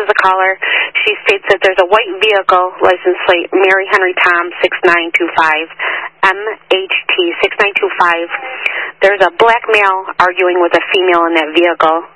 is the caller. She states that there's a white vehicle, license plate Mary Henry Tom 6925, MHT 6925. There's a black male arguing with a female in that vehicle.